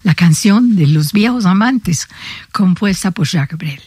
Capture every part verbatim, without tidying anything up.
la canción de Los Viejos Amantes, compuesta por Jacques Brel.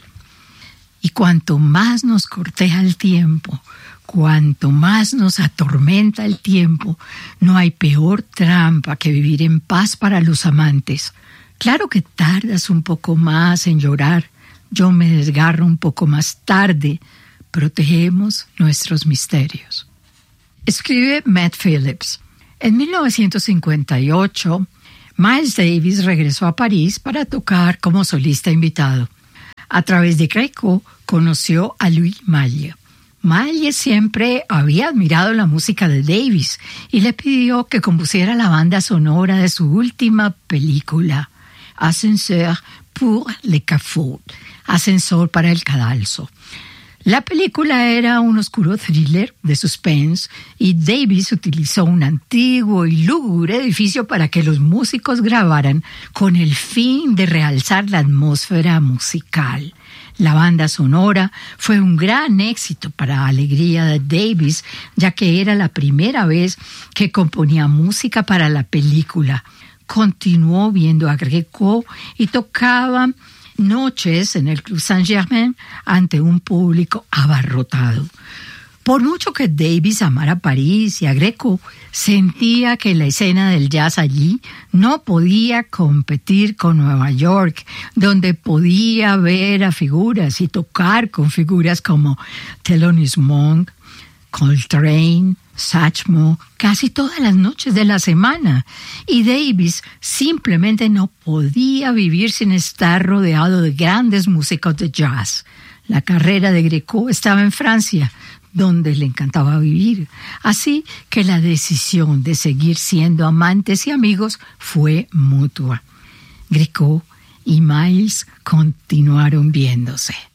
Y cuanto más nos corteja el tiempo, cuanto más nos atormenta el tiempo, no hay peor trampa que vivir en paz para los amantes. Claro que tardas un poco más en llorar, yo me desgarro un poco más tarde, protegemos nuestros misterios. Escribe Matt Phillips. En mil novecientos cincuenta y ocho, Miles Davis regresó a París para tocar como solista invitado. A través de Greco conoció a Louis Malle. Malle siempre había admirado la música de Davis y le pidió que compusiera la banda sonora de su última película, Ascenseur pour le Cafout, Ascensor para el Cadalso. La película era un oscuro thriller de suspense y Davis utilizó un antiguo y lúgubre edificio para que los músicos grabaran con el fin de realzar la atmósfera musical. La banda sonora fue un gran éxito para alegría de Davis, ya que era la primera vez que componía música para la película. Continuó viendo a Greco y tocaba noches en el Club Saint-Germain ante un público abarrotado. Por mucho que Davis amara París y a Greco, sentía que la escena del jazz allí no podía competir con Nueva York, donde podía ver a figuras y tocar con figuras como Thelonious Monk, Coltrane, Satchmo, casi todas las noches de la semana. Y Davis simplemente no podía vivir sin estar rodeado de grandes músicos de jazz. La carrera de Greco estaba en Francia, donde le encantaba vivir. Así que la decisión de seguir siendo amantes y amigos fue mutua. Greco y Miles continuaron viéndose.